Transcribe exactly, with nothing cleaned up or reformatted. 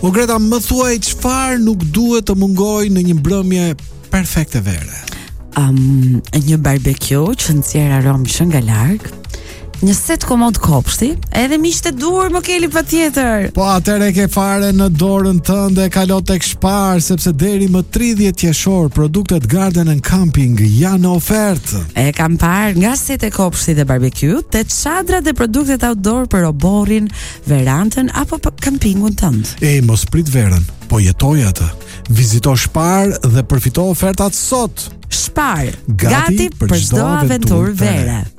O Greta, më thuaj çfarë nuk duhet të mungojë në një mbrëmje perfekte vere? Um, një barbecue që nxjerr aromë që nga larg, një set komod kopshti, edhe miqtë e dur më keli patjetër. Po atëre ke fare në dorën tënde, kalo tek Spar, sepse deri më tridhjetë qershor produktet Garden and Camping janë në ofertë. E kam parë nga set e kopshtit dhe barbecue, te çadrat dhe produktet outdoor për oborrin, verandën apo për kampingun tënd. E mos prit verën, po jetoj atë. Vizito Spar dhe përfito ofertat sot. Spar, Gati gati për çdo aventurë vere.